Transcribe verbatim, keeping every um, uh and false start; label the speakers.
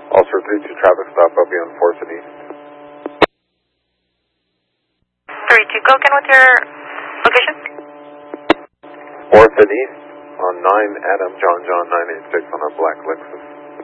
Speaker 1: Also three two traffic stop, I'll be on fourth and East.
Speaker 2: three two, go again with your location?
Speaker 1: fourth and East on nine Adam John John nine eight six on a black Lexus.